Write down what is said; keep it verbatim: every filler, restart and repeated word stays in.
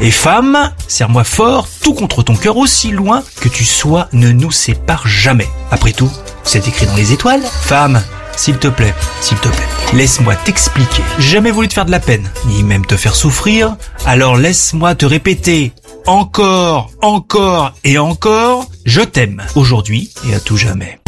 Et femme, serre-moi fort, tout contre ton cœur aussi loin que tu sois, ne nous sépare jamais. Après tout, c'est écrit dans les étoiles. Femme, s'il te plaît, s'il te plaît, laisse-moi t'expliquer. Jamais voulu te faire de la peine, ni même te faire souffrir, alors laisse-moi te répéter encore, encore et encore, je t'aime, aujourd'hui et à tout jamais.